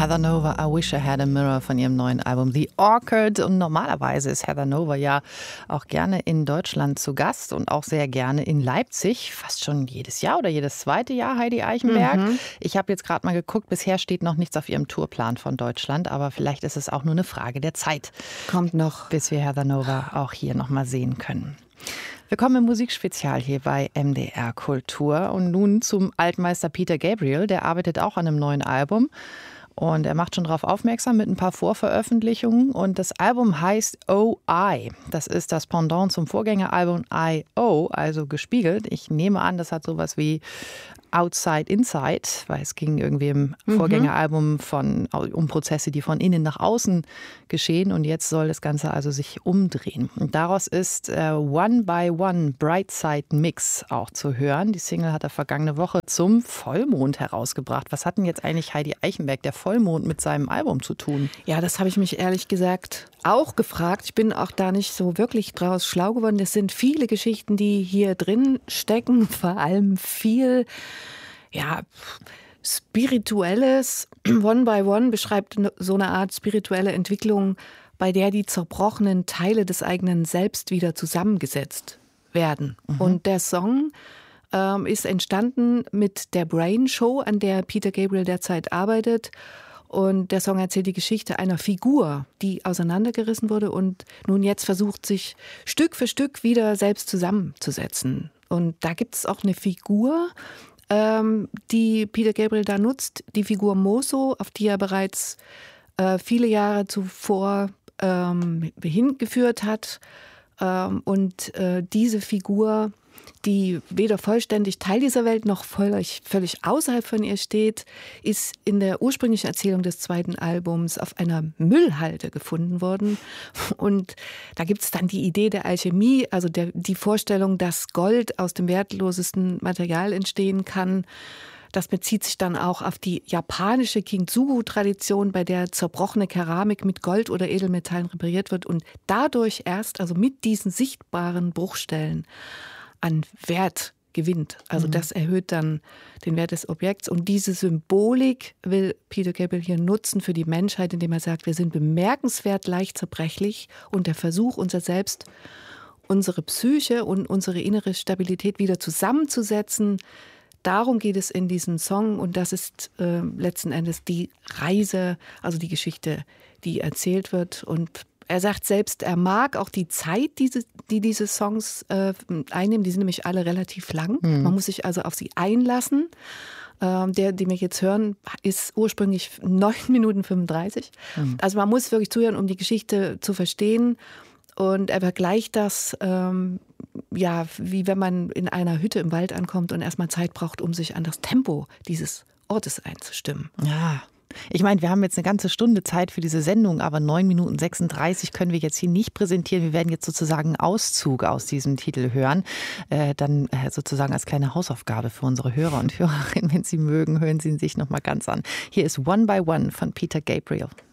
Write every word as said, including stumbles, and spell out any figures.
Heather Nova, I Wish I Had a Mirror von ihrem neuen Album The Orchid. Und normalerweise ist Heather Nova ja auch gerne in Deutschland zu Gast und auch sehr gerne in Leipzig. Fast schon jedes Jahr oder jedes zweite Jahr, Heidi Eichenberg. Mhm. Ich habe jetzt gerade mal geguckt, bisher steht noch nichts auf ihrem Tourplan von Deutschland. Aber vielleicht ist es auch nur eine Frage der Zeit. Kommt noch. Bis wir Heather Nova auch hier noch mal sehen können. Willkommen im Musikspezial hier bei M D R Kultur. Und nun zum Altmeister Peter Gabriel. Der arbeitet auch an einem neuen Album. Und er macht schon darauf aufmerksam mit ein paar Vorveröffentlichungen. Und das Album heißt O I. Das ist das Pendant zum Vorgängeralbum I O, also gespiegelt. Ich nehme an, das hat sowas wie Outside, Inside, weil es ging irgendwie im mhm. Vorgängeralbum von, um Prozesse, die von innen nach außen geschehen. Und jetzt soll das Ganze also sich umdrehen. Und daraus ist äh, One by One Brightside Mix auch zu hören. Die Single hat er vergangene Woche zum Vollmond herausgebracht. Was hat denn jetzt eigentlich Heidi Eichenberg, der Vollmond, mit seinem Album zu tun? Ja, das habe ich mich ehrlich gesagt auch gefragt. Ich bin auch da nicht so wirklich draus schlau geworden. Es sind viele Geschichten, die hier drin stecken, vor allem viel ja, Spirituelles. One by One beschreibt so eine Art spirituelle Entwicklung, bei der die zerbrochenen Teile des eigenen Selbst wieder zusammengesetzt werden. Mhm. Und der Song ähm, ist entstanden mit der Brain Show, an der Peter Gabriel derzeit arbeitet. Und der Song erzählt die Geschichte einer Figur, die auseinandergerissen wurde und nun jetzt versucht, sich Stück für Stück wieder selbst zusammenzusetzen. Und da gibt es auch eine Figur, ähm, die Peter Gabriel da nutzt, die Figur Moso, auf die er bereits äh, viele Jahre zuvor ähm, hingeführt hat. Ähm, und äh, diese Figur, die weder vollständig Teil dieser Welt noch völlig, völlig außerhalb von ihr steht, ist in der ursprünglichen Erzählung des zweiten Albums auf einer Müllhalde gefunden worden. Und da gibt es dann die Idee der Alchemie, also der, die Vorstellung, dass Gold aus dem wertlosesten Material entstehen kann. Das bezieht sich dann auch auf die japanische Kintsugi-Tradition, bei der zerbrochene Keramik mit Gold oder Edelmetallen repariert wird und dadurch erst, also mit diesen sichtbaren Bruchstellen, an Wert gewinnt. Also mhm. das erhöht dann den Wert des Objekts. Und diese Symbolik will Peter Gabriel hier nutzen für die Menschheit, indem er sagt, wir sind bemerkenswert leicht zerbrechlich und der Versuch, unser Selbst, unsere Psyche und unsere innere Stabilität wieder zusammenzusetzen, darum geht es in diesem Song. Und das ist äh, letzten Endes die Reise, also die Geschichte, die erzählt wird. Und er sagt selbst, er mag auch die Zeit, die, die diese Songs äh, einnehmen. Die sind nämlich alle relativ lang. Mhm. Man muss sich also auf sie einlassen. Ähm, der, den wir jetzt hören, ist ursprünglich neun Minuten fünfunddreißig. Mhm. Also man muss wirklich zuhören, um die Geschichte zu verstehen. Und er vergleicht das, ähm, ja, wie wenn man in einer Hütte im Wald ankommt und erstmal Zeit braucht, um sich an das Tempo dieses Ortes einzustimmen. Ja. Ich meine, wir haben jetzt eine ganze Stunde Zeit für diese Sendung, aber neun Minuten sechsunddreißig können wir jetzt hier nicht präsentieren. Wir werden jetzt sozusagen einen Auszug aus diesem Titel hören. Äh, dann äh, sozusagen als kleine Hausaufgabe für unsere Hörer und Hörerinnen. Wenn Sie mögen, hören Sie ihn sich nochmal ganz an. Hier ist One by One von Peter Gabriel.